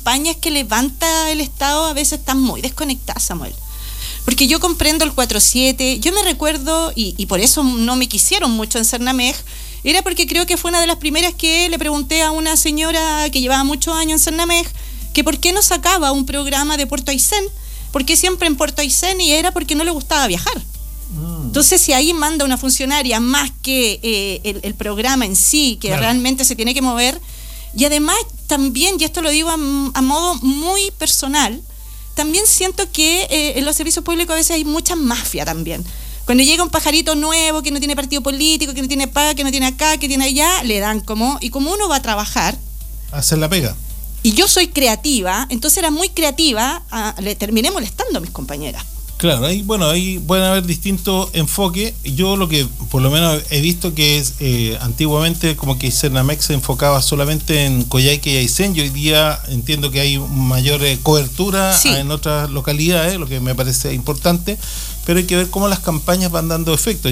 campañas que levanta el Estado a veces están muy desconectadas, Samuel. Porque yo comprendo el 4-7, yo me recuerdo, y por eso no me quisieron mucho en Cernamej, era porque creo que fue una de las primeras que le pregunté a una señora que llevaba muchos años en Cernamej, que por qué no sacaba un programa de Puerto Aysén, porque siempre en Puerto Aysén, y era porque no le gustaba viajar. Entonces, si ahí manda una funcionaria más que el programa en sí, que realmente se tiene que mover, y además también, y esto lo digo a modo muy personal, también siento que en los servicios públicos a veces hay mucha mafia también. Cuando llega un pajarito nuevo que no tiene partido político, que no tiene PA, que no tiene acá, que tiene allá, le dan y como uno va a trabajar, hacer la pega. Y yo soy creativa, entonces era muy creativa, le terminé molestando a mis compañeras. Claro, ahí pueden haber distintos enfoques. Yo lo que por lo menos he visto que es antiguamente como que Cernamej se enfocaba solamente en Coyhaique y Aysén, y hoy día entiendo que hay mayor cobertura en otras localidades, lo que me parece importante, pero hay que ver cómo las campañas van dando efecto.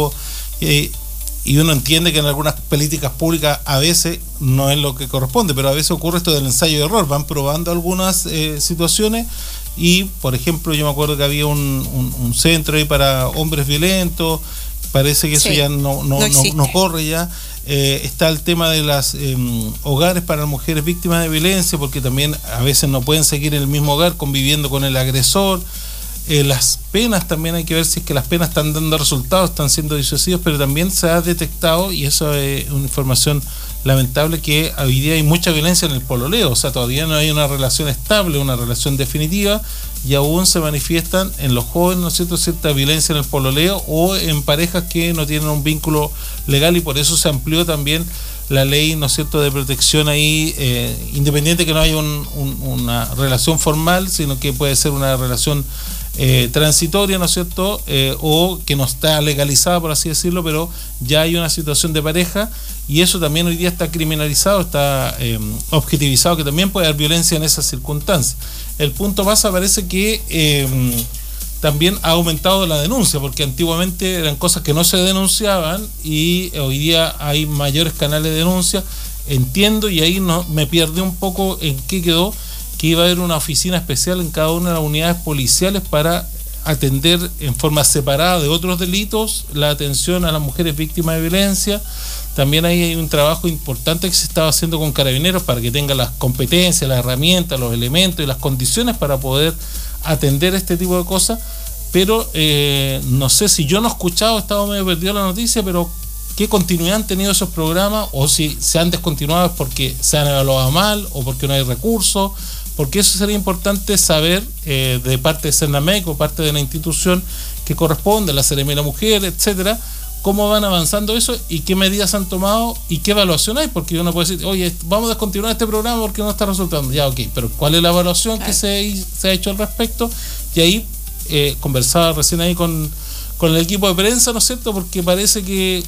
Y uno entiende que en algunas políticas públicas a veces no es lo que corresponde, pero a veces ocurre esto del ensayo y error, van probando algunas situaciones. Y, por ejemplo, yo me acuerdo que había un centro ahí para hombres violentos, parece que eso ya no corre ya. Está el tema de las hogares para mujeres víctimas de violencia, porque también a veces no pueden seguir en el mismo hogar conviviendo con el agresor. Las penas también hay que ver si es que las penas están dando resultados, están siendo disuasivas, pero también se ha detectado, y eso es una información lamentable, que hoy día hay mucha violencia en el pololeo, o sea, todavía no hay una relación estable, una relación definitiva, y aún se manifiestan en los jóvenes, ¿no es cierto?, cierta violencia en el pololeo o en parejas que no tienen un vínculo legal, y por eso se amplió también la ley, ¿no es cierto?, de protección ahí, independiente que no haya una relación formal, sino que puede ser una relación transitoria, ¿no es cierto?, o que no está legalizada, por así decirlo, pero ya hay una situación de pareja, y eso también hoy día está criminalizado, está objetivizado, que también puede haber violencia en esas circunstancias. El punto pasa, parece que también ha aumentado la denuncia, porque antiguamente eran cosas que no se denunciaban y hoy día hay mayores canales de denuncia. Entiendo, y ahí me perdí un poco en qué quedó, que iba a haber una oficina especial en cada una de las unidades policiales para atender en forma separada de otros delitos la atención a las mujeres víctimas de violencia. También ahí hay un trabajo importante que se estaba haciendo con Carabineros para que tenga las competencias, las herramientas, los elementos y las condiciones para poder atender este tipo de cosas, pero no sé si yo no he escuchado, he estado medio perdido en la noticia, pero qué continuidad han tenido esos programas, o si se han descontinuado es porque se han evaluado mal o porque no hay recursos, porque eso sería importante saber de parte de Cernamej o parte de la institución que corresponde, la Seremía de la Mujer, etcétera, cómo van avanzando eso y qué medidas han tomado y qué evaluación hay, porque uno puede decir, oye, vamos a descontinuar este programa porque no está resultando. Ya, ok, pero ¿cuál es la evaluación que se ha hecho al respecto? Y ahí conversaba recién ahí con el equipo de prensa, ¿no es cierto?, porque parece que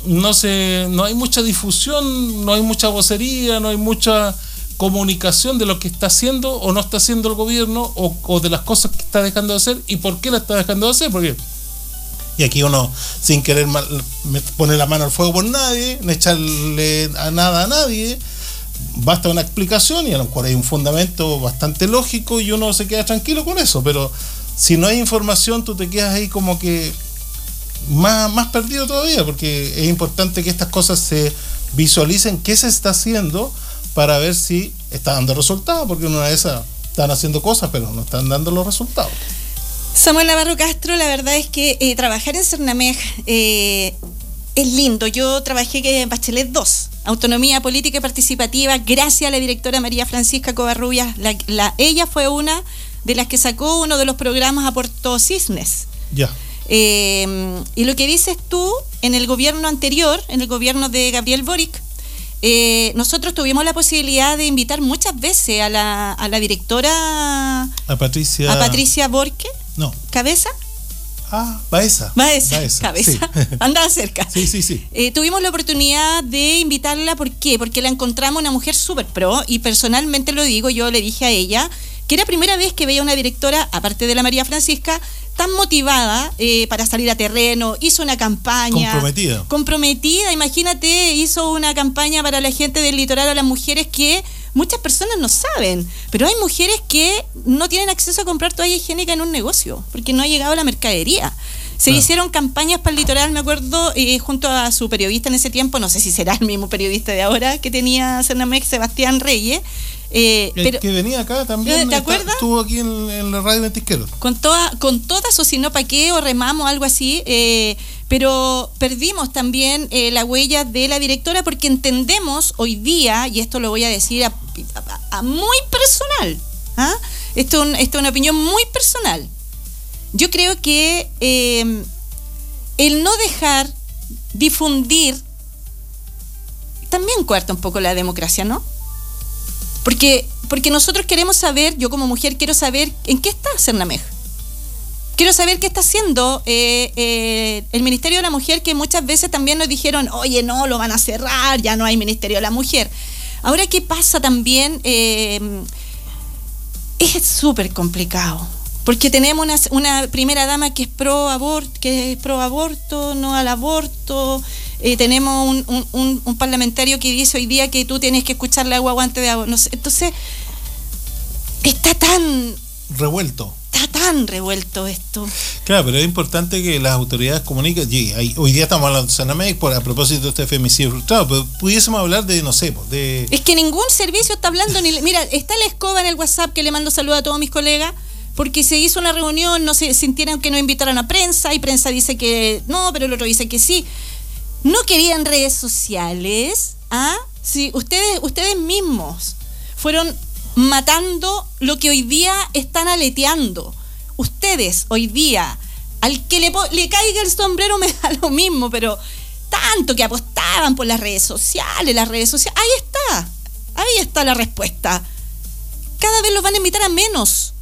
no hay mucha difusión, no hay mucha vocería, no hay mucha comunicación de lo que está haciendo o no está haciendo el gobierno, o de las cosas que está dejando de hacer y por qué la está dejando de hacer, porque y aquí uno sin querer pone la mano al fuego por nadie, no echarle a nadie, basta una explicación y a lo mejor hay un fundamento bastante lógico y uno se queda tranquilo con eso, pero si no hay información tú te quedas ahí como que más perdido todavía, porque es importante que estas cosas se visualicen qué se está haciendo para ver si está dando resultados, porque una de esas están haciendo cosas pero no están dando los resultados. Samuel Navarro Castro, la verdad es que trabajar en Cernamej es lindo. Yo trabajé en Bachelet 2, Autonomía Política y Participativa, gracias a la directora María Francisca Covarrubias. Ella fue una de las que sacó uno de los programas a Puerto Cisnes. Ya. Y lo que dices tú, en el gobierno anterior, en el gobierno de Gabriel Boric, nosotros tuvimos la posibilidad de invitar muchas veces a la directora a Patricia Borque. No. ¿Cabeza? Baeza. Cabeza. Sí. Andaba cerca. Sí. Tuvimos la oportunidad de invitarla, ¿por qué? Porque la encontramos una mujer súper pro, y personalmente lo digo, yo le dije a ella que era la primera vez que veía una directora, aparte de la María Francisca, tan motivada para salir a terreno, hizo una campaña. Comprometida, imagínate, hizo una campaña para la gente del litoral, a las mujeres que muchas personas no saben, pero hay mujeres que no tienen acceso a comprar toalla higiénica en un negocio, porque no ha llegado la mercadería. Se hicieron campañas para el litoral, me acuerdo, junto a su periodista en ese tiempo, no sé si será el mismo periodista de ahora que tenía Cernamex, Sebastián Reyes. Pero, que venía acá también. ¿Te acuerdas? Estuvo aquí en la radio Ventisquero. Con todas, o si no, ¿para qué? O remamos, algo así. Pero perdimos también la huella de la directora, porque entendemos hoy día, y esto lo voy a decir a muy personal, ¿ah? Esto es una opinión muy personal. Yo creo que el no dejar difundir también coarta un poco la democracia, ¿no? Porque nosotros queremos saber, yo como mujer quiero saber en qué está Cernamex. Quiero saber qué está haciendo el Ministerio de la Mujer, que muchas veces también nos dijeron, oye, no, lo van a cerrar, ya no hay Ministerio de la Mujer. Ahora, ¿qué pasa también? Es súper complicado. Porque tenemos una primera dama que es pro aborto, no al aborto. Tenemos un parlamentario que dice hoy día que tú tienes que escuchar la guagua antes de aborto. No sé, entonces, está tan revuelto esto. Claro, pero es importante que las autoridades comuniquen. Hoy día estamos hablando de Cernamex a propósito de este femicidio frustrado, pero pudiésemos hablar de, no sé, de... Es que ningún servicio está hablando, mira, está la escoba en el WhatsApp, que le mando saludos a todos mis colegas, porque se hizo una reunión, no se sintieron que no invitaron a prensa, y prensa dice que no, pero el otro dice que sí. No querían redes sociales, ¿ah? Sí, ustedes mismos fueron matando lo que hoy día están aleteando. Ustedes hoy día, al que le caiga el sombrero me da lo mismo, pero tanto que apostaban por las redes sociales, ahí está la respuesta. Cada vez los van a invitar a menos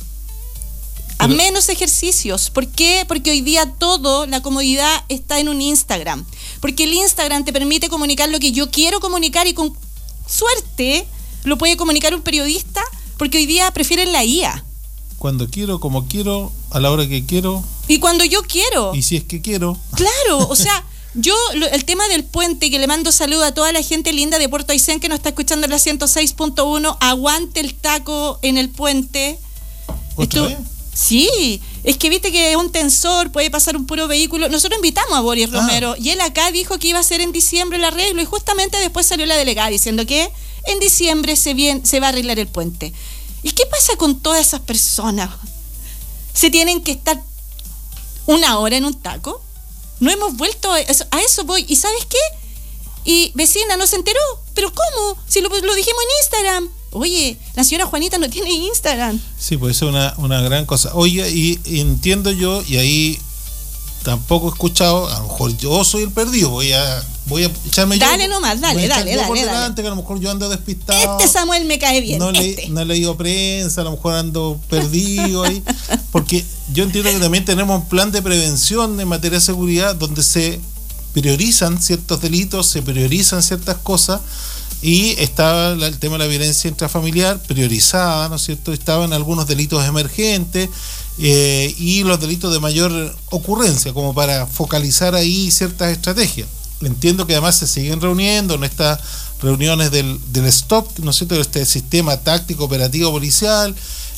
ejercicios. ¿Por qué? Porque hoy día la comodidad está en un Instagram. Porque el Instagram te permite comunicar lo que yo quiero comunicar, y con suerte lo puede comunicar un periodista, porque hoy día prefieren la IA. Cuando quiero, como quiero, a la hora que quiero. Y cuando yo quiero. Y si es que quiero. Claro, o sea, el tema del puente, que le mando saludo a toda la gente linda de Puerto Aysén que nos está escuchando en la 106.1, aguante el taco en el puente. ¿Otra vez? Sí, es que viste que es un tensor, puede pasar un puro vehículo. Nosotros invitamos a Boris Romero, y él acá dijo que iba a ser en diciembre el arreglo, y justamente después salió la delegada diciendo que en diciembre se va a arreglar el puente. ¿Y qué pasa con todas esas personas? ¿Se tienen que estar una hora en un taco? No hemos vuelto a eso voy. ¿Y sabes qué? Y vecina no se enteró. ¿Pero cómo? Si lo dijimos en Instagram. Oye, la señora Juanita no tiene Instagram. Sí, pues eso es una gran cosa. Oye, y entiendo yo, y ahí tampoco he escuchado, a lo mejor yo soy el perdido, voy a echarme dale nomás, dale. Por delante, que a lo mejor yo ando despistado. Samuel me cae bien. No he leído prensa, a lo mejor ando perdido ahí, porque yo entiendo que también tenemos un plan de prevención en materia de seguridad donde se priorizan ciertos delitos, se priorizan ciertas cosas, y estaba el tema de la violencia intrafamiliar priorizada, ¿no es cierto? Estaban algunos delitos emergentes y los delitos de mayor ocurrencia, como para focalizar ahí ciertas estrategias. Entiendo que además se siguen reuniendo en estas reuniones del STOP, ¿no es cierto?, de este sistema táctico operativo policial,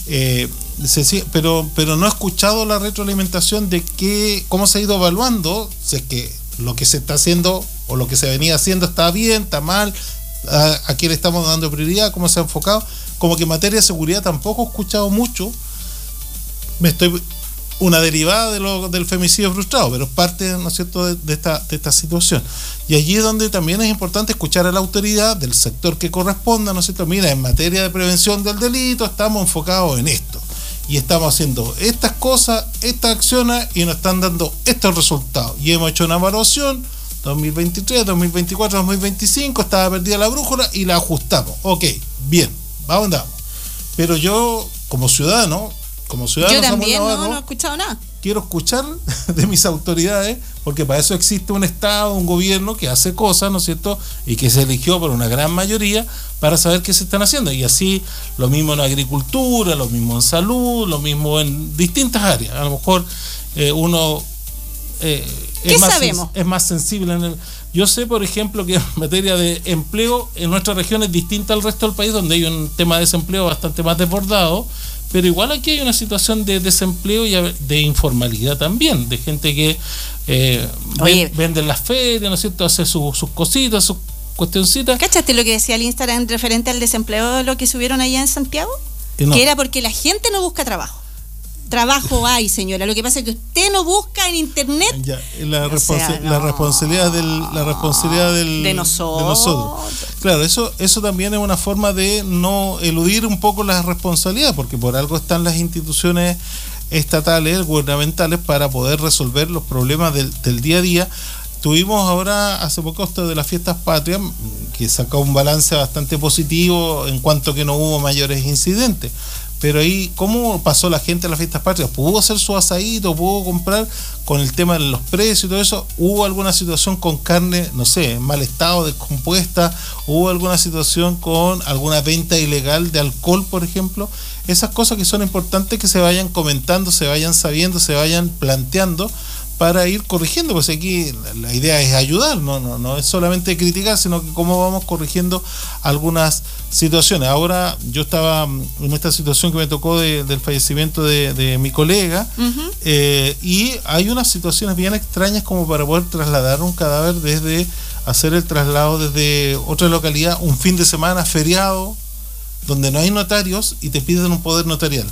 pero no he escuchado la retroalimentación de cómo se ha ido evaluando, si es que lo que se está haciendo o lo que se venía haciendo está bien, está mal, a quién le estamos dando prioridad, cómo se ha enfocado. Como que en materia de seguridad tampoco he escuchado mucho. Una derivada del femicidio frustrado, pero es parte, ¿no es cierto?, de esta situación. Y allí es donde también es importante escuchar a la autoridad del sector que corresponda, ¿no es cierto? Mira, en materia de prevención del delito estamos enfocados en esto, y estamos haciendo estas cosas, estas acciones, y nos están dando estos resultados. Y hemos hecho una evaluación 2023, 2024, 2025, estaba perdida la brújula y la ajustamos. Ok, bien, vamos, andamos. Pero yo, como ciudadano yo también no he escuchado nada. Quiero escuchar de mis autoridades, porque para eso existe un Estado, un gobierno que hace cosas, ¿no es cierto?, y que se eligió por una gran mayoría para saber qué se están haciendo. Y así, lo mismo en agricultura, lo mismo en salud, lo mismo en distintas áreas. A lo mejor uno ¿qué sabemos? Es más sensible Yo sé, por ejemplo, que en materia de empleo en nuestra región es distinta al resto del país, donde hay un tema de desempleo bastante más desbordado, pero igual aquí hay una situación de desempleo y de informalidad también, de gente que vende en las ferias, ¿no es cierto?, hace sus cositas, sus cuestioncitas. ¿Cachaste lo que decía el Instagram referente al desempleo, lo que subieron allá en Santiago? No. Que era porque la gente no busca trabajo. Trabajo hay, señora. Lo que pasa es que usted no busca en internet. Ya, la responsabilidad de nosotros. Claro, eso también es una forma de no eludir un poco las responsabilidades, porque por algo están las instituciones estatales, gubernamentales, para poder resolver los problemas del día a día. Tuvimos ahora, hace poco, esto de las fiestas patrias, que sacó un balance bastante positivo en cuanto que no hubo mayores incidentes. Pero ahí, ¿cómo pasó la gente a las fiestas patrias? ¿Pudo hacer su asadito? ¿Pudo comprar? Con el tema de los precios y todo eso, ¿hubo alguna situación con carne, no sé, en mal estado, descompuesta? ¿Hubo alguna situación con alguna venta ilegal de alcohol, por ejemplo? Esas cosas que son importantes que se vayan comentando, se vayan sabiendo, se vayan planteando para ir corrigiendo, pues aquí la idea es ayudar, no es solamente criticar, sino que cómo vamos corrigiendo algunas situaciones. Ahora yo estaba en esta situación que me tocó del fallecimiento de mi colega, y hay unas situaciones bien extrañas como para poder trasladar un cadáver, desde hacer el traslado desde otra localidad, un fin de semana feriado, donde no hay notarios y te piden un poder notarial.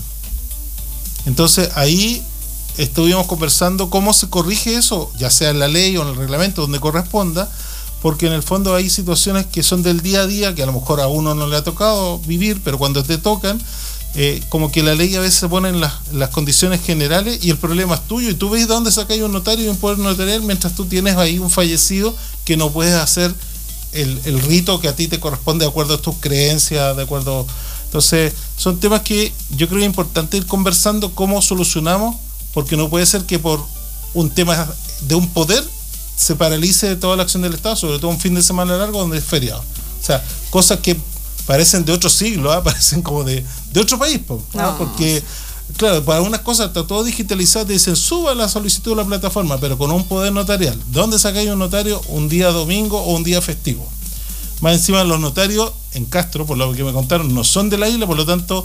Entonces ahí estuvimos conversando cómo se corrige eso, ya sea en la ley o en el reglamento, donde corresponda, porque en el fondo hay situaciones que son del día a día, que a lo mejor a uno no le ha tocado vivir, pero cuando te tocan, como que la ley a veces se pone en las condiciones generales y el problema es tuyo, y tú ves de dónde sacáis un notario y un poder notarial mientras tú tienes ahí un fallecido que no puedes hacer el rito que a ti te corresponde de acuerdo a tus creencias, de acuerdo. Entonces, son temas que yo creo que es importante ir conversando cómo solucionamos, porque no puede ser que por un tema de un poder se paralice toda la acción del Estado, sobre todo un fin de semana largo donde es feriado. O sea, cosas que parecen de otro siglo, parecen como de otro país, porque, claro, para unas cosas está todo digitalizado, te dicen suba la solicitud a la plataforma, pero con un poder notarial. ¿De dónde sacáis un notario un día domingo o un día festivo? Más encima, los notarios en Castro, por lo que me contaron, no son de la isla, por lo tanto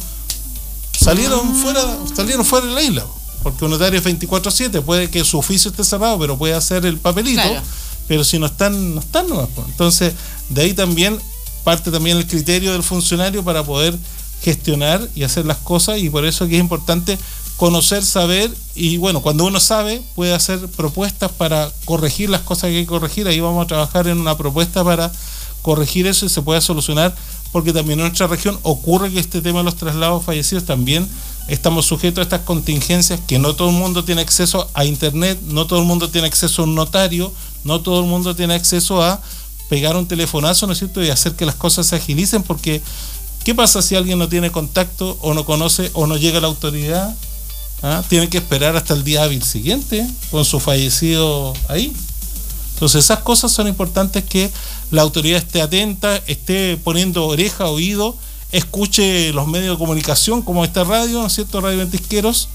salieron fuera de la isla. Porque un notario es 24/7, puede que su oficio esté cerrado, pero puede hacer el papelito, claro. Pero si no están nomás. Entonces, de ahí también parte también el criterio del funcionario para poder gestionar y hacer las cosas, y por eso que es importante conocer, saber, y bueno, cuando uno sabe, puede hacer propuestas para corregir las cosas que hay que corregir. Ahí vamos a trabajar en una propuesta para corregir eso y se pueda solucionar, porque también en nuestra región ocurre que este tema de los traslados fallecidos también estamos sujetos a estas contingencias, que no todo el mundo tiene acceso a internet, no todo el mundo tiene acceso a un notario, no todo el mundo tiene acceso a pegar un telefonazo, ¿no es cierto?, y hacer que las cosas se agilicen, porque ¿qué pasa si alguien no tiene contacto o no conoce o no llega a la autoridad? Tiene que esperar hasta el día hábil siguiente con su fallecido ahí. Entonces esas cosas son importantes, que la autoridad esté atenta, esté poniendo oreja, oído, escuche los medios de comunicación como esta radio, ¿no es cierto?, Radio Ventisqueros,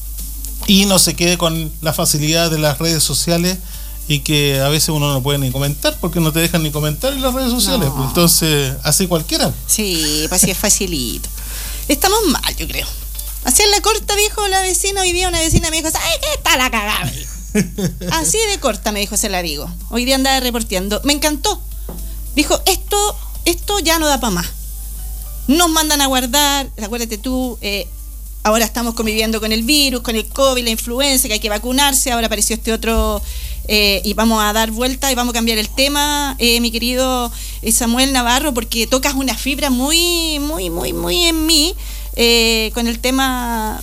y no se quede con la facilidad de las redes sociales, y que a veces uno no puede ni comentar porque no te dejan ni comentar en las redes sociales. No. Entonces, así cualquiera. Sí, pues así es facilito. Estamos mal, yo creo. Así en la corta, dijo la vecina. Hoy día una vecina me dijo, ¿sabes qué? Está la cagada. Así de corta me dijo, se la digo. Hoy día andaba reporteando. Me encantó. Dijo, esto ya no da para más. Nos mandan a guardar, acuérdate tú, ahora estamos conviviendo con el virus, con el COVID, la influenza, que hay que vacunarse. Ahora apareció este otro, y vamos a dar vuelta y vamos a cambiar el tema, mi querido Samuel Navarro, porque tocas una fibra muy, muy, muy, muy en mí, con el tema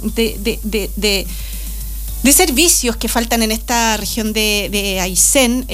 de servicios que faltan en esta región de Aysén.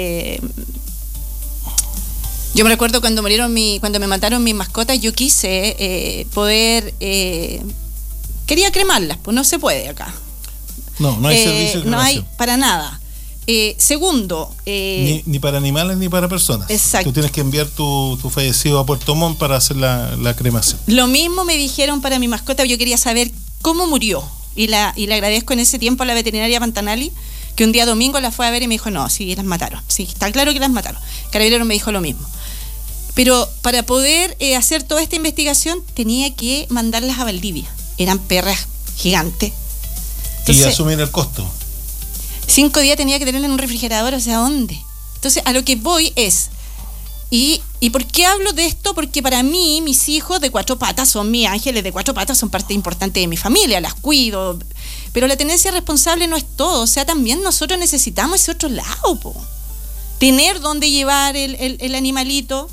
Yo me recuerdo cuando me mataron mis mascotas, yo quise poder, quería cremarlas, pues no se puede acá. No hay servicio de cremación. No hay para nada. Segundo, ni para animales ni para personas. Exacto. Tú tienes que enviar tu fallecido a Puerto Montt para hacer la cremación. Lo mismo me dijeron para mi mascota. Yo quería saber cómo murió, y le agradezco en ese tiempo a la veterinaria Pantanali, que un día domingo la fue a ver y me dijo, no, sí, las mataron. Sí, está claro que las mataron. Carabineros me dijo lo mismo. Pero para poder hacer toda esta investigación tenía que mandarlas a Valdivia. Eran perras gigantes. Entonces, y asumir el costo. 5 días tenía que tenerla en un refrigerador, o sea, ¿dónde? Entonces, a lo que voy es... ¿Y por qué hablo de esto? Porque para mí, mis hijos de 4 patas son mis ángeles de 4 patas, son parte importante de mi familia, las cuido. Pero la tenencia responsable no es todo. O sea, también nosotros necesitamos ese otro lado, po. Tener dónde llevar el animalito.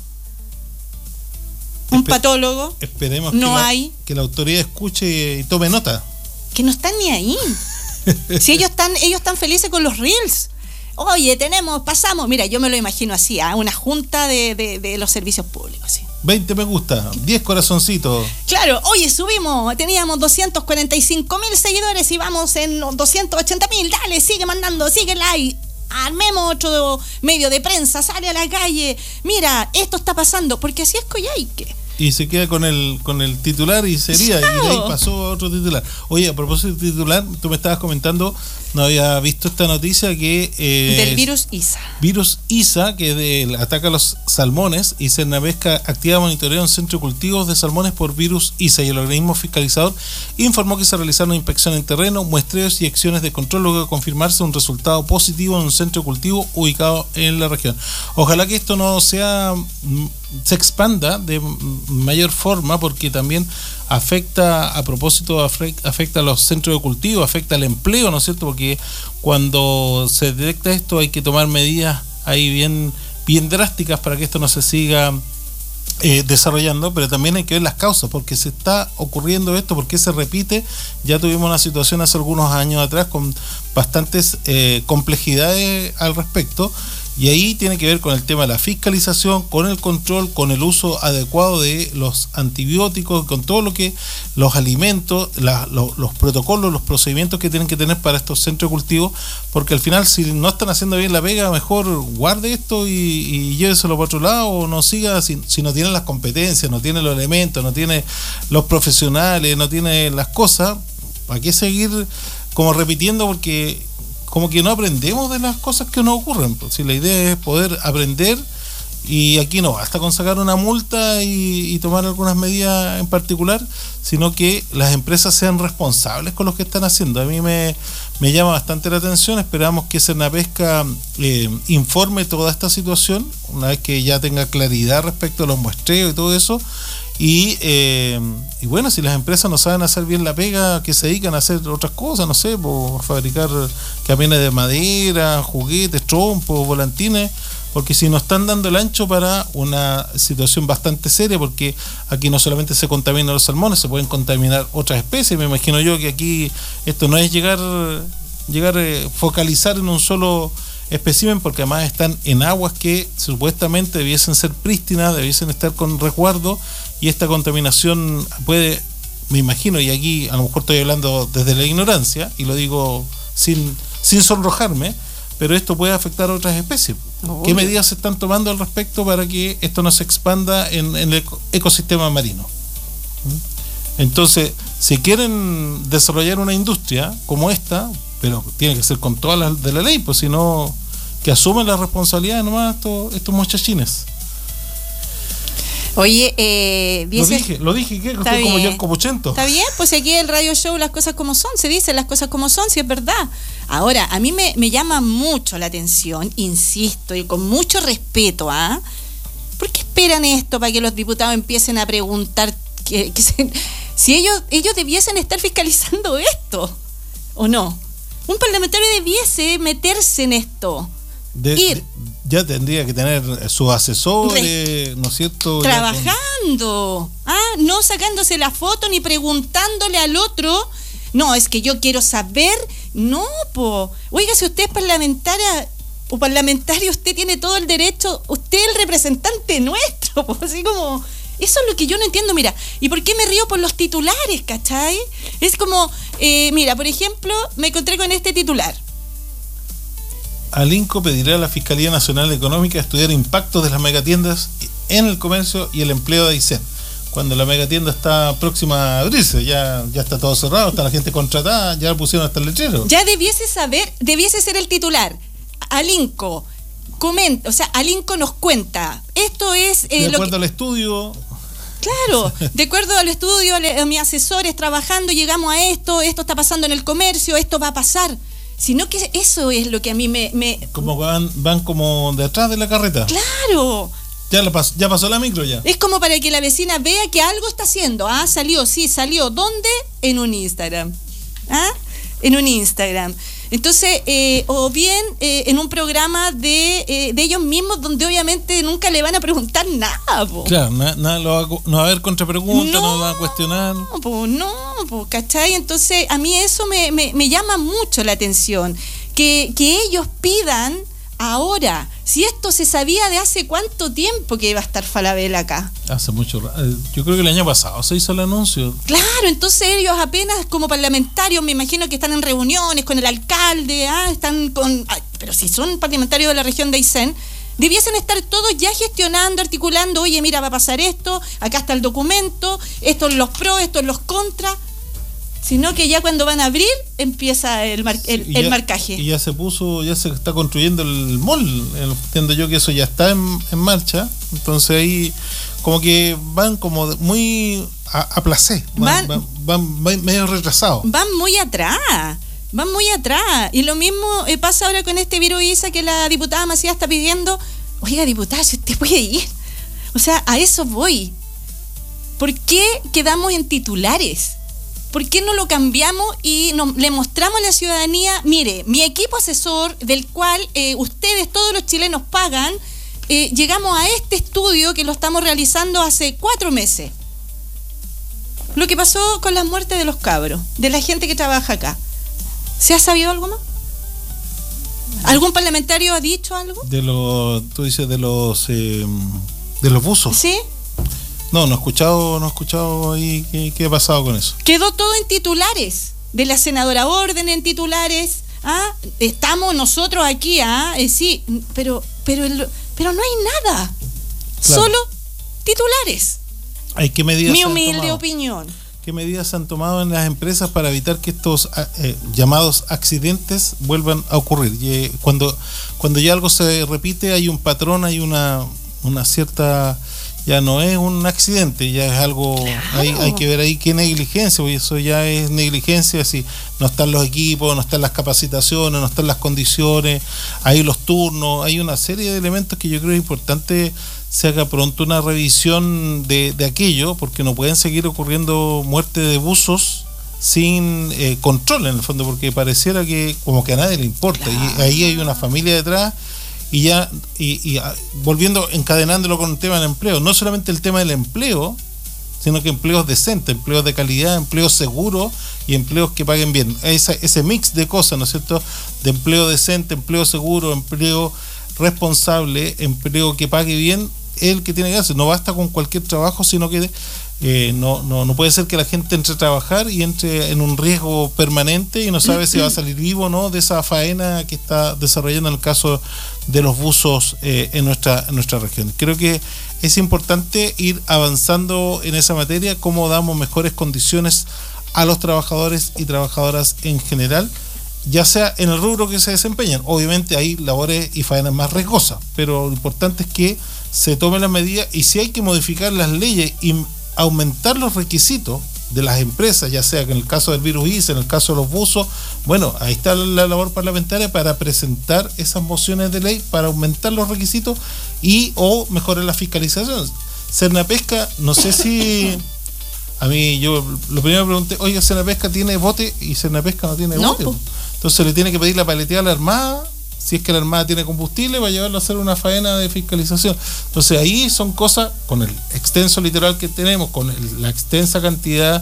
Un patólogo. Esperemos no hay. Que la autoridad escuche y tome nota. Que no están ni ahí. Si ellos están felices con los reels. Oye, pasamos, mira, yo me lo imagino así, una junta de los servicios públicos. ¿Sí? 20 me gusta, 10 corazoncitos. Claro, oye, teníamos 245,000 seguidores y vamos en 280,000, dale, sigue mandando, sigue like. Armemos otro medio de prensa, sale a la calle, mira, esto está pasando, porque así es Coyhaique. Y se queda con el titular y sería, claro. Y de ahí pasó a otro titular. Oye, a propósito del titular, tú me estabas comentando, no había visto esta noticia que... del virus ISA. Virus ISA, que ataca a los salmones, y Cernapesca activa monitoreo en centro de cultivos de salmones por virus ISA, y el organismo fiscalizador informó que se realizaron inspección en terreno, muestreos y acciones de control, luego de confirmarse un resultado positivo en un centro de cultivo ubicado en la región. Ojalá que esto no se expanda de mayor forma, porque también afecta a los centros de cultivo, afecta al empleo, ¿no es cierto? Porque cuando se detecta esto hay que tomar medidas ahí bien drásticas para que esto no se siga desarrollando, pero también hay que ver las causas, porque se está ocurriendo esto, porque se repite. Ya tuvimos una situación hace algunos años atrás con bastantes complejidades al respecto. Y ahí tiene que ver con el tema de la fiscalización, con el control, con el uso adecuado de los antibióticos, con todo lo que los alimentos, los protocolos, los procedimientos que tienen que tener para estos centros de cultivo, porque al final, si no están haciendo bien la pega, mejor guarde esto y lléveselo para otro lado, o no siga si no tiene las competencias, no tiene los elementos, no tiene los profesionales, no tiene las cosas. ¿Para qué seguir como repitiendo? Porque como que no aprendemos de las cosas que nos ocurren. Pues si la idea es poder aprender, y aquí no basta con sacar una multa y tomar algunas medidas en particular, sino que las empresas sean responsables con lo que están haciendo. A mí me llama bastante la atención. Esperamos que Cernapesca informe toda esta situación una vez que ya tenga claridad respecto a los muestreos y todo eso. Y bueno, si las empresas no saben hacer bien la pega, que se dedican a hacer otras cosas, no sé, a fabricar camiones de madera, juguetes, trompos, volantines, porque si no están dando el ancho para una situación bastante seria, porque aquí no solamente se contaminan los salmones, se pueden contaminar otras especies. Me imagino yo que aquí esto no es llegar focalizar en un solo espécimen, porque además están en aguas que supuestamente debiesen ser prístinas, debiesen estar con resguardo, y esta contaminación puede, me imagino, y aquí a lo mejor estoy hablando desde la ignorancia y lo digo sin sonrojarme, pero esto puede afectar a otras especies. ¿Qué medidas se están tomando al respecto para que esto no se expanda en el ecosistema marino? Entonces, si quieren desarrollar una industria como esta, pero tiene que ser con todas las de la ley, pues si no, que asumen la responsabilidad nomás estos muchachines. Oye, lo dije, ¿qué? Estoy como yo, como Chento. Está bien, pues aquí el radio show, las cosas como son, se dicen las cosas como son, si es verdad. Ahora, a mí me llama mucho la atención, insisto, y con mucho respeto, ¿por qué esperan esto para que los diputados empiecen a preguntar si ellos debiesen estar fiscalizando esto, o no? Un parlamentario debiese meterse en esto. Ya tendría que tener sus asesores, ¿no es cierto? Trabajando, no sacándose la foto ni preguntándole al otro. No, es que yo quiero saber. No, oiga, si usted es parlamentaria o parlamentario, usted tiene todo el derecho, usted es el representante nuestro, así como... Eso es lo que yo no entiendo, mira. ¿Y por qué me río por los titulares, cachai? Es como, mira, por ejemplo, me encontré con este titular. Alinco pedirá a la Fiscalía Nacional Económica estudiar impactos de las megatiendas en el comercio y el empleo de Aysén. cuando la megatienda está próxima a abrirse, ya está todo cerrado, está la gente contratada, ya pusieron hasta el letrero. Ya debiese ser el titular. Alinco comenta, o sea, Alinco nos cuenta. Esto es de acuerdo al estudio. Claro, de acuerdo al estudio, a mis asesores trabajando, llegamos a esto está pasando en el comercio, esto va a pasar. Sino que eso es lo que a mí me... Como van como detrás de la carreta. ¡Claro! Ya pasó la micro ya. Es como para que la vecina vea que algo está haciendo. Salió. ¿Dónde? En un Instagram. En un Instagram. Entonces, o bien en un programa de ellos mismos, donde obviamente nunca le van a preguntar nada, po. Claro, no va a haber contrapreguntas, no van a cuestionar. No, ¿cachai? Entonces, a mí eso me llama mucho la atención. Que ellos pidan ahora, si esto se sabía de hace cuánto tiempo que iba a estar Falabella acá. Hace mucho, yo creo que el año pasado se hizo el anuncio. Claro, entonces ellos apenas como parlamentarios, me imagino que están en reuniones con el alcalde, pero si son parlamentarios de la región de Aysén, debiesen estar todos ya gestionando, articulando, oye, mira, va a pasar esto, acá está el documento, estos los pros, estos los contras. Sino que ya cuando van a abrir empieza el marcaje. Y ya se está construyendo el mall. Entiendo yo que eso ya está en marcha. Entonces ahí como que van como muy a placer. Van medio retrasados. Van muy atrás. Y lo mismo pasa ahora con este virus ISA que la diputada Macías está pidiendo. Oiga, diputada, si usted puede ir. O sea, a eso voy. ¿Por qué quedamos en titulares? ¿Por qué no lo cambiamos y le mostramos a la ciudadanía, mire, mi equipo asesor, del cual ustedes, todos los chilenos, pagan, llegamos a este estudio que lo estamos realizando hace 4 meses? Lo que pasó con las muertes de los cabros, de la gente que trabaja acá. ¿Se ha sabido algo más? ¿Algún parlamentario ha dicho algo? Tú dices de los buzos. Sí. No he escuchado ahí qué ha pasado con eso. Quedó todo en titulares, de la senadora Orden en titulares. Estamos nosotros aquí, sí, pero no hay nada. Claro. Solo titulares. ¿Qué medidas mi humilde opinión? ¿Qué medidas se han tomado en las empresas para evitar que estos llamados accidentes vuelvan a ocurrir? Y, cuando ya algo se repite, hay un patrón, hay una cierta... Ya no es un accidente, ya es algo, claro. Hay que ver ahí qué negligencia, porque eso ya es negligencia, si no están los equipos, no están las capacitaciones, no están las condiciones, hay los turnos, hay una serie de elementos que yo creo es importante se haga pronto una revisión de aquello, porque no pueden seguir ocurriendo muertes de buzos sin control en el fondo, porque pareciera que como que a nadie le importa, claro. Y ahí hay una familia detrás. Y encadenándolo con el tema del empleo, no solamente el tema del empleo, sino que empleos decentes, empleos de calidad, empleos seguros y empleos que paguen bien. Ese mix de cosas, ¿no es cierto? De empleo decente, empleo seguro, empleo responsable, empleo que pague bien, el que tiene que hacer. No basta con cualquier trabajo, sino que no puede ser que la gente entre a trabajar y entre en un riesgo permanente y no sabe si va a salir vivo o no de esa faena que está desarrollando en el caso de los buzos en nuestra región. Creo que es importante ir avanzando en esa materia, cómo damos mejores condiciones a los trabajadores y trabajadoras en general, ya sea en el rubro que se desempeñan. Obviamente hay labores y faenas más riesgosas, pero lo importante es que se tomen las medidas y si hay que modificar las leyes y aumentar los requisitos de las empresas, ya sea que en el caso del virus ISA, en el caso de los buzos, bueno, ahí está la labor parlamentaria para presentar esas mociones de ley para aumentar los requisitos o mejorar la fiscalización. Sernapesca, no sé si a mí, yo lo primero que pregunté, oiga, Sernapesca tiene bote y Sernapesca no tiene bote. Entonces le tiene que pedir la paleteada a la Armada. Si es que la Armada tiene combustible, va a llevarlo a hacer una faena de fiscalización. Entonces ahí son cosas, con el extenso litoral que tenemos, con la extensa cantidad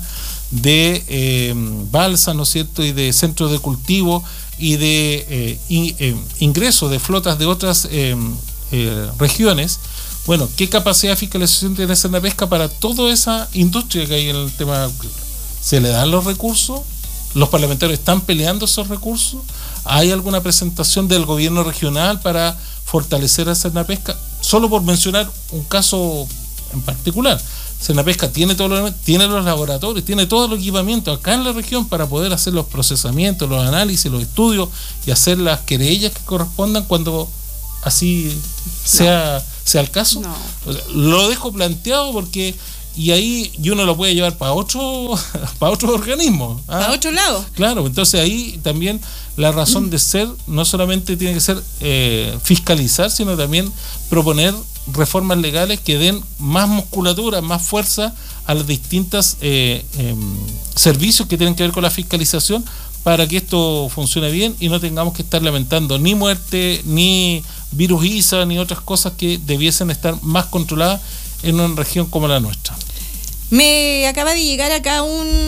de balsas, ¿no es cierto?, y de centros de cultivo y de ingresos de flotas de otras regiones. Bueno, ¿qué capacidad de fiscalización tiene Sernapesca para toda esa industria que hay en el tema? ¿Se le dan los recursos? ¿Los parlamentarios están peleando esos recursos? ¿Hay alguna presentación del gobierno regional para fortalecer a Sernapesca? Solo por mencionar un caso en particular. Sernapesca tiene tiene los laboratorios, tiene todo el equipamiento acá en la región para poder hacer los procesamientos, los análisis, los estudios y hacer las querellas que correspondan cuando así sea el caso. No. O sea, lo dejo planteado porque y ahí uno lo puede llevar para otro organismo. Para otro lado. Claro, entonces ahí también la razón de ser no solamente tiene que ser fiscalizar, sino también proponer reformas legales que den más musculatura, más fuerza a los distintos servicios que tienen que ver con la fiscalización para que esto funcione bien y no tengamos que estar lamentando ni muerte, ni virus ISA, ni otras cosas que debiesen estar más controladas en una región como la nuestra. Me acaba de llegar acá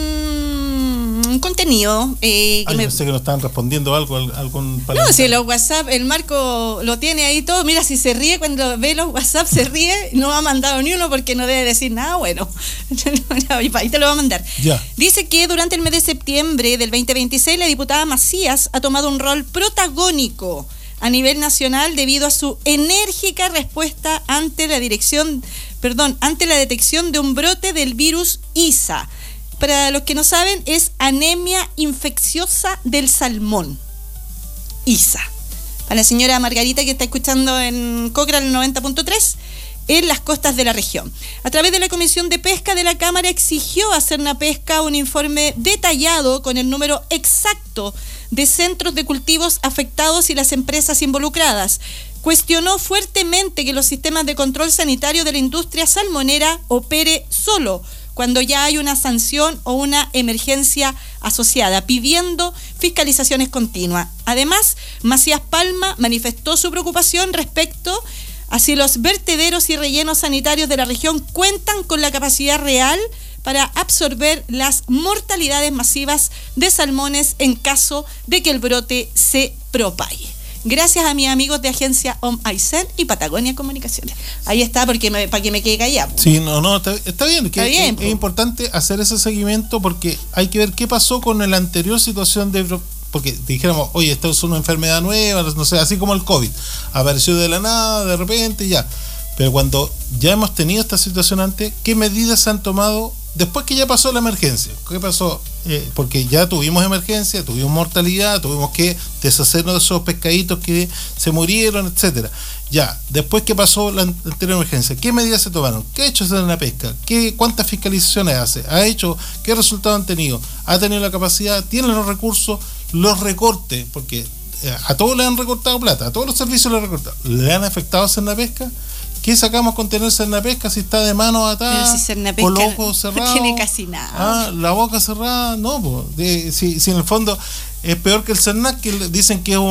un contenido yo sé que nos estaban respondiendo algún No, si los WhatsApp, el Marco lo tiene ahí todo. Mira, si se ríe cuando ve los WhatsApp, se ríe. No ha mandado ni uno porque no debe decir nada bueno. Ahí te lo va a mandar. Ya. Dice que durante el mes de septiembre del 2026 la diputada Macías ha tomado un rol protagónico a nivel nacional debido a su enérgica respuesta ante la detección de un brote del virus ISA. Para los que no saben, es anemia infecciosa del salmón. ISA. Para la señora Margarita que está escuchando en Cochrane 90.3, en las costas de la región. A través de la Comisión de Pesca de la Cámara exigió a Sernapesca un informe detallado con el número exacto de centros de cultivos afectados y las empresas involucradas. Cuestionó fuertemente que los sistemas de control sanitario de la industria salmonera opere solo cuando ya hay una sanción o una emergencia asociada, pidiendo fiscalizaciones continuas. Además, Macías Palma manifestó su preocupación respecto a si los vertederos y rellenos sanitarios de la región cuentan con la capacidad real para absorber las mortalidades masivas de salmones en caso de que el brote se propague. Gracias a mis amigos de agencia OMAICEN y Patagonia Comunicaciones. Ahí está, para que me quede callado. Sí, está bien. Es importante hacer ese seguimiento porque hay que ver qué pasó con la anterior situación porque dijéramos, oye, esto es una enfermedad nueva, no sé, así como el COVID. Apareció de la nada, de repente, ya. Pero cuando ya hemos tenido esta situación antes, ¿qué medidas se han tomado después que ya pasó la emergencia? ¿Qué pasó? Porque ya tuvimos emergencia, tuvimos mortalidad, tuvimos que deshacernos de esos pescaditos que se murieron, etcétera. Ya, después que pasó la anterior emergencia, ¿qué medidas se tomaron? ¿Qué ha hecho Sernapesca? ¿Cuántas fiscalizaciones hace? ¿Ha hecho? ¿Qué resultados han tenido? ¿Ha tenido la capacidad? ¿Tiene los recursos? Los recortes, porque a todos le han recortado plata, a todos los servicios le han recortado. ¿Le han afectado a Sernapesca? ¿Qué sacamos con tener Sernapesca si está de manos atadas, si con los ojos cerrados? No tiene casi nada. La boca cerrada, no, si en el fondo es peor que el Cernac, que dicen que es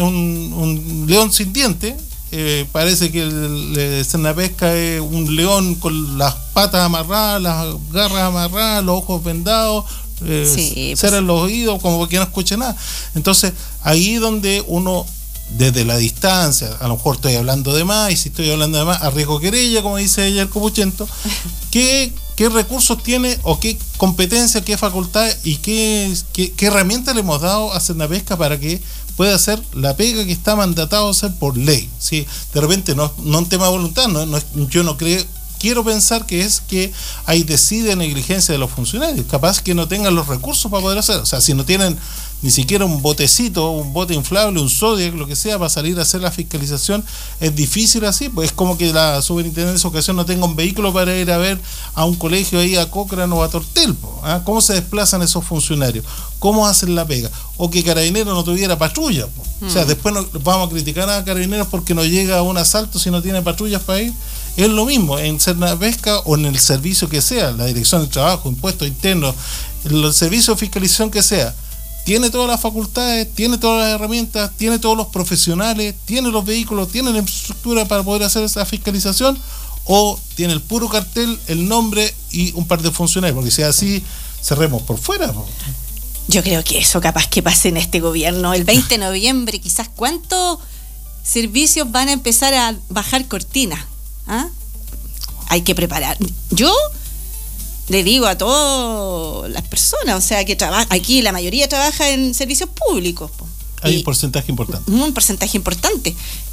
un león sin dientes. Parece que el Sernapesca es un león con las patas amarradas, las garras amarradas, los ojos vendados, cera en los oídos, como que no escuche nada. Entonces, ahí donde uno, desde la distancia, a lo mejor estoy hablando de más, y si estoy hablando de más, arriesgo querella, como dice ella el Copuchento, ¿qué recursos tiene o qué competencia, qué facultad y qué herramientas le hemos dado a Sernapesca para que pueda hacer la pega que está mandatado a hacer por ley? ¿Sí? De repente no un tema de voluntad, yo no quiero pensar que es que hay decide negligencia de los funcionarios, capaz que no tengan los recursos para poder hacer, o sea, si no tienen ni siquiera un botecito, un bote inflable, un Zodiac, lo que sea, para salir a hacer la fiscalización, es difícil así, pues es como que la superintendencia de educación no tenga un vehículo para ir a ver a un colegio ahí a Cochrane o a Tortel, ¿ah? ¿Cómo se desplazan esos funcionarios? ¿Cómo hacen la pega? O que Carabineros no tuviera patrulla, o sea, después vamos a criticar a Carabineros porque no llega a un asalto si no tiene patrullas para ir. Es lo mismo en Sernapesca o en el servicio que sea, la Dirección de Trabajo, Impuestos Internos, el servicio de fiscalización que sea. Tiene todas las facultades, tiene todas las herramientas, tiene todos los profesionales, tiene los vehículos, tiene la infraestructura para poder hacer esa fiscalización, o tiene el puro cartel, el nombre y un par de funcionarios, porque si es así, cerremos por fuera. Yo creo que eso capaz que pase en este gobierno. El 20 de noviembre, quizás, ¿cuántos servicios van a empezar a bajar cortinas? ¿Ah? Hay que preparar. Yo le digo a todas las personas, o sea, que aquí la mayoría trabaja en servicios públicos. Hay un porcentaje importante. Un porcentaje importante.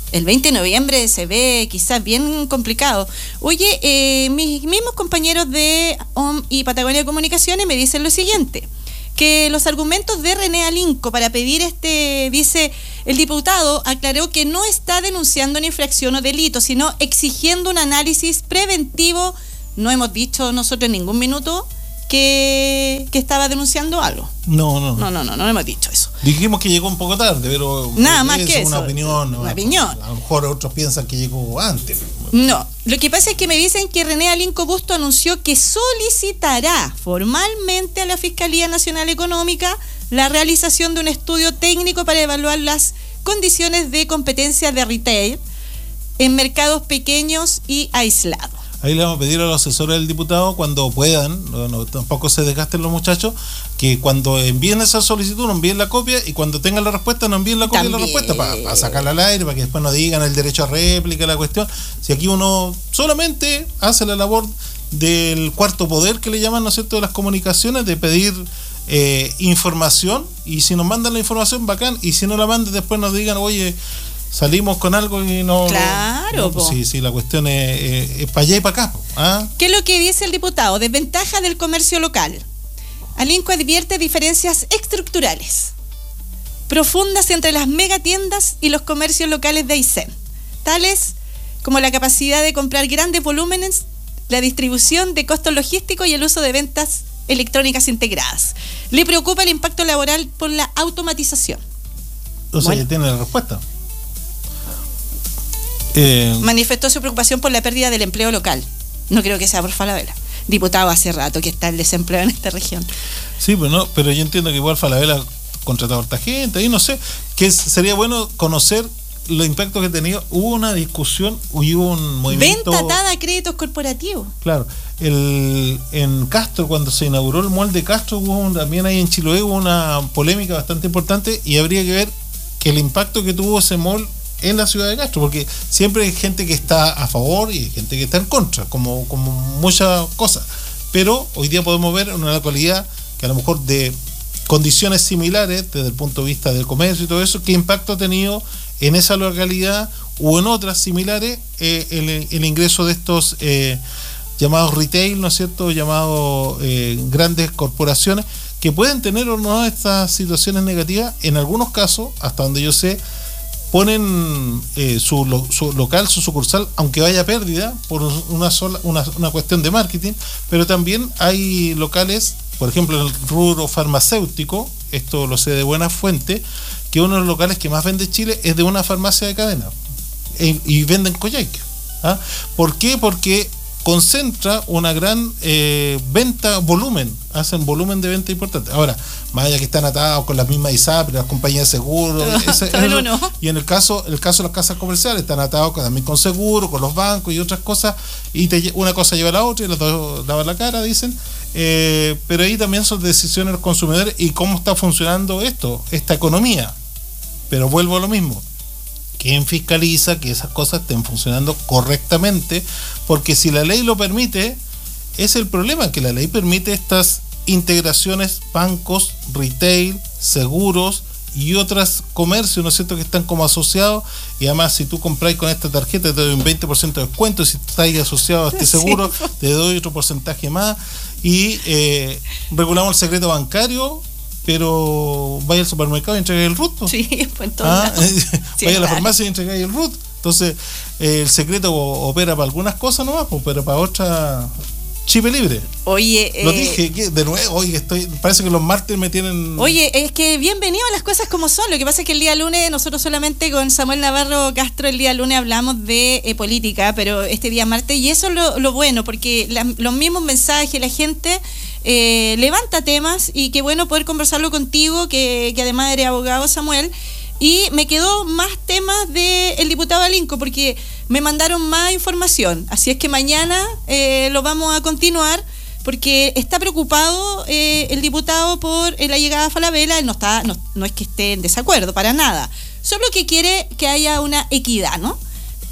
el 20 de noviembre se ve quizás bien complicado. Oye, mis mismos compañeros de OM y Patagonia Comunicaciones me dicen lo siguiente, que los argumentos de René Alinco para pedir dice, el diputado aclaró que no está denunciando una infracción o delito, sino exigiendo un análisis preventivo. No hemos dicho nosotros en ningún minuto que estaba denunciando algo. No hemos dicho eso. Dijimos que llegó un poco tarde, pero nada más que una eso. Opinión. Una opinión. A lo mejor otros piensan que llegó antes. No, lo que pasa es que me dicen que René Alinco Busto anunció que solicitará formalmente a la Fiscalía Nacional Económica la realización de un estudio técnico para evaluar las condiciones de competencia de retail en mercados pequeños y aislados. Ahí le vamos a pedir a los asesores del diputado, cuando puedan, tampoco se desgasten los muchachos, que cuando envíen esa solicitud, nos envíen la copia, y cuando tengan la respuesta, nos envíen la copia de la respuesta, para sacarla al aire, para que después no digan el derecho a réplica, la cuestión. Si aquí uno solamente hace la labor del cuarto poder, que le llaman, ¿no es cierto?, de las comunicaciones, de pedir información, y si nos mandan la información, bacán, y si no la mandan, después nos digan, oye, salimos con algo y no... Claro, sí, la cuestión es para allá y para acá. ¿Ah? ¿Qué es lo que dice el diputado? Desventaja del comercio local. Alinco advierte diferencias estructurales profundas entre las megatiendas y los comercios locales de Aysén, tales como la capacidad de comprar grandes volúmenes, la distribución de costos logísticos y el uso de ventas electrónicas integradas. Le preocupa el impacto laboral por la automatización. O sea, ya tiene la respuesta. Manifestó su preocupación por la pérdida del empleo local. No creo que sea por Falabella. Diputado, hace rato que está el desempleo en esta región. Sí, pero yo entiendo que igual Falabella contrató a harta gente, y no sé, que sería bueno conocer los impactos que ha tenido. Hubo una discusión, hubo un movimiento... Venta atada a créditos corporativos. Claro, en Castro, cuando se inauguró el mall de Castro, también ahí en Chiloé hubo una polémica bastante importante, y habría que ver que el impacto que tuvo ese mall en la ciudad de Castro, porque siempre hay gente que está a favor y hay gente que está en contra, como muchas cosas, pero hoy día podemos ver en una localidad que a lo mejor de condiciones similares desde el punto de vista del comercio y todo eso, qué impacto ha tenido en esa localidad o en otras similares el ingreso de estos llamados retail, ¿no es cierto?, llamados grandes corporaciones, que pueden tener o no estas situaciones negativas. En algunos casos, hasta donde yo sé, ponen su local, su sucursal, aunque vaya a pérdida por una cuestión de marketing, pero también hay locales, por ejemplo en el rubro farmacéutico, esto lo sé de buena fuente, que uno de los locales que más vende Chile es de una farmacia de cadena, y venden Coyhaique. ¿Ah? ¿Por qué? Porque concentra una gran venta, volumen, hacen volumen de venta importante. Ahora, más allá que están atados con las mismas ISAPRE, las compañías de seguros, y en el caso de las casas comerciales están atados también con seguros, con los bancos y otras cosas, y una cosa lleva a la otra y las dos lavan la cara, dicen, pero ahí también son decisiones de los consumidores y cómo está funcionando esta economía. Pero vuelvo a lo mismo, ¿quién fiscaliza que esas cosas estén funcionando correctamente? Porque si la ley lo permite, es el problema, que la ley permite estas integraciones, bancos, retail, seguros y otros comercios, ¿no es cierto?, que están como asociados, y además si tú compras con esta tarjeta te doy un 20% de descuento, y si estás asociado a este seguro te doy otro porcentaje más, y regulamos el secreto bancario, pero vaya al supermercado y entrega el RUT. Sí, pues en todos lados. Vaya a la farmacia y entrega el RUT. Entonces, el secreto opera para algunas cosas nomás, pero para otras, chipe libre. Oye, lo dije, de nuevo, oye, parece que los martes me tienen... Oye, es que bienvenido a las cosas como son. Lo que pasa es que el día lunes, nosotros solamente con Samuel Navarro Castro, el día lunes hablamos de política, pero este día martes, y eso es lo bueno, porque los mismos mensajes, la gente levanta temas, y qué bueno poder conversarlo contigo, que además eres abogado, Samuel. Y me quedó más temas del diputado Alinco, porque me mandaron más información. Así es que mañana lo vamos a continuar, porque está preocupado el diputado por la llegada a Falabella. Él no es que esté en desacuerdo, para nada. Solo que quiere que haya una equidad, ¿no?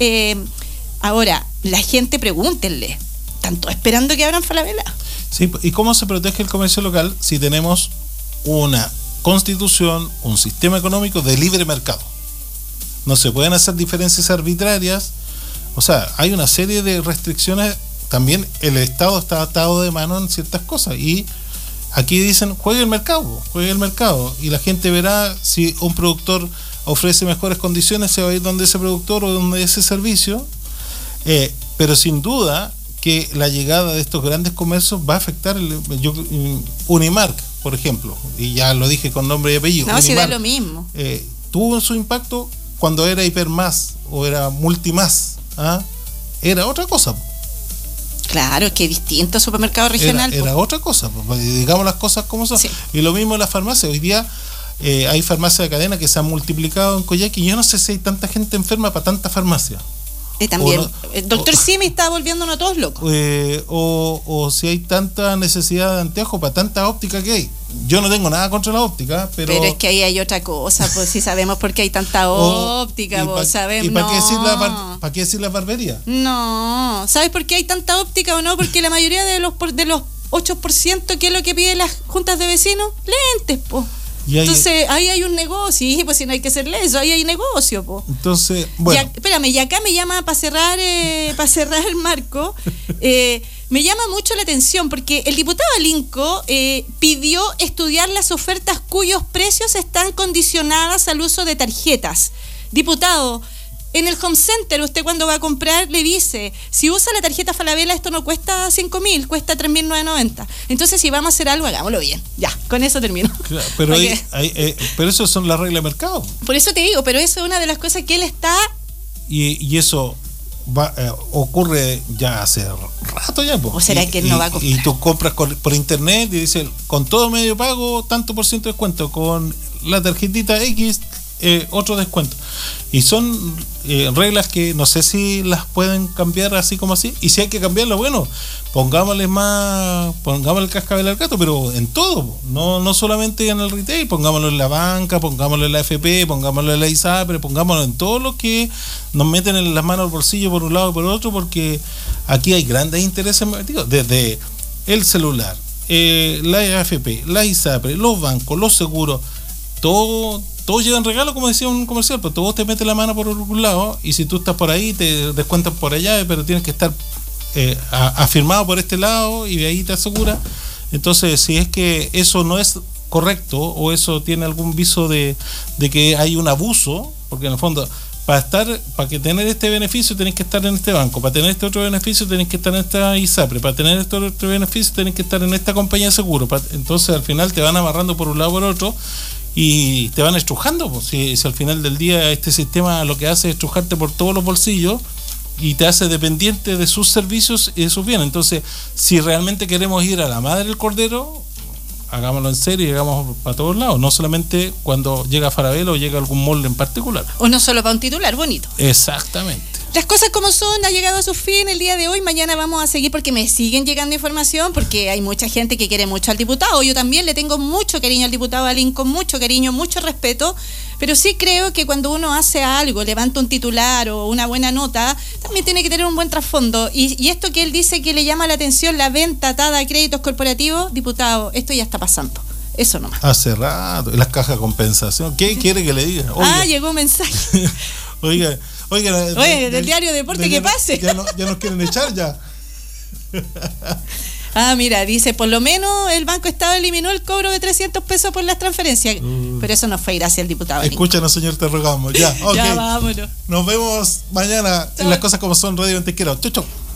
Ahora, la gente, pregúntenle, ¿están todos esperando que abran Falabella? Sí, ¿y cómo se protege el comercio local si tenemos una constitución, un sistema económico de libre mercado? no se pueden hacer diferencias arbitrarias. O sea, hay una serie de restricciones. También el Estado está atado de mano en ciertas cosas. Y aquí dicen, juegue el mercado. Y la gente verá si un productor ofrece mejores condiciones, se va a ir donde ese productor o donde ese servicio. Pero sin duda que la llegada de estos grandes comercios va a afectar Unimark, por ejemplo, y ya lo dije con nombre y apellido. No, si da lo mismo. Tuvo su impacto cuando era Hipermás o era Multimás. Era otra cosa. Claro, que distinto supermercado regional. Era otra cosa, digamos las cosas como son. Sí. Y lo mismo en las farmacias. Hoy día hay farmacias de cadena que se han multiplicado en Coyhaique, y yo no sé si hay tanta gente enferma para tanta farmacia. También, el doctor Simi está volviéndonos a todos locos. O si hay tanta necesidad de anteojos para tanta óptica que hay. Yo no tengo nada contra la óptica, pero es que ahí hay otra cosa, pues si sabemos por qué hay tanta óptica, vos sabemos. ¿Y para qué decir la barbería? No, ¿sabes por qué hay tanta óptica o no? Porque la mayoría de los 8%, ¿qué es lo que piden las juntas de vecinos? Lentes, pues. Entonces, ahí hay un negocio, y pues si no hay que hacerle eso, ahí hay negocio, po. Entonces, bueno. Espérame, y acá me llama para cerrar el marco, me llama mucho la atención porque el diputado Alinco pidió estudiar las ofertas cuyos precios están condicionadas al uso de tarjetas. Diputado, en el home center usted cuando va a comprar le dice, si usa la tarjeta Falabella esto no cuesta 5.000, cuesta 3.990. Entonces si vamos a hacer algo, hagámoslo bien. Ya, con eso termino. Claro, pero eso son las reglas de mercado. Por eso te digo, pero eso es una de las cosas que él está... Y eso ocurre ya hace rato ya. ¿O será que él no va a comprar? Y tú compras por internet y dice, con todo medio pago, tanto por ciento de descuento, con la tarjetita X... otro descuento, y son reglas que no sé si las pueden cambiar así como así, y si hay que cambiarlo, bueno, pongámosle el cascabel al gato, pero en todo, no solamente en el retail, pongámoslo en la banca, pongámoslo en la FP, pongámoslo en la ISAPRE, pongámoslo en todo lo que nos meten en las manos al bolsillo por un lado y por otro, porque aquí hay grandes intereses metidos, desde el celular, la AFP, la ISAPRE, los bancos, los seguros, todos llevan regalo, como decía un comercial, pero todos te meten la mano por algún lado, y si tú estás por ahí te descuentan por allá, pero tienes que estar afirmado por este lado y de ahí te asegura. Entonces, si es que eso no es correcto o eso tiene algún viso de que hay un abuso, porque en el fondo para que tener este beneficio tenés que estar en este banco, para tener este otro beneficio tenés que estar en esta ISAPRE, para tener este otro beneficio tenés que estar en esta compañía de seguro. Entonces al final te van amarrando por un lado o por otro y te van estrujando, pues. Si al final del día este sistema lo que hace es estrujarte por todos los bolsillos y te hace dependiente de sus servicios y de sus bienes. Entonces, si realmente queremos ir a la madre del cordero, hagámoslo en serio y hagamos para todos lados, no solamente cuando llega Falabella o llega algún mall en particular. O no solo para un titular bonito. Exactamente. Las cosas como son, ha llegado a su fin el día de hoy. Mañana vamos a seguir porque me siguen llegando información, porque hay mucha gente que quiere mucho al diputado. Yo también le tengo mucho cariño al diputado Alinco, mucho cariño, mucho respeto, pero sí creo que cuando uno hace algo, levanta un titular o una buena nota, también tiene que tener un buen trasfondo. Y esto que él dice que le llama la atención, la venta atada a créditos corporativos, diputado, esto ya está pasando. Eso nomás. Hace rato. Las cajas de compensación. ¿Qué quiere que le diga? Oiga. Llegó un mensaje. Oiga, del diario Deporte, ¿qué pase? Ya nos quieren echar ya. Mira, dice, por lo menos el Banco Estado eliminó el cobro de 300 pesos por las transferencias. Pero eso no fue gracias al diputado. Escúchanos, señor, te rogamos. Ya, okay. Ya, vámonos. Nos vemos mañana en Las Cosas Como Son, Radio Antequera. Chau, chau.